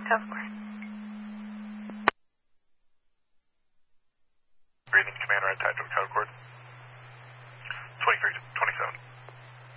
Of course. Greetings, Commander, Red Tide from Code Court.